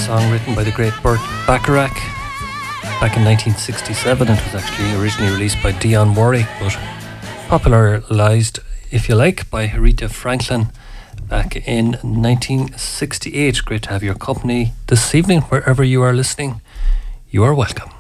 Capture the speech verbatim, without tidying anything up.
song written by the great Burt Bacharach back in nineteen sixty-seven. It was actually originally released by Dionne Warwick, but popularised, if you like, by Aretha Franklin back in nineteen sixty-eight. Great to have your company this evening, wherever you are listening. You are welcome.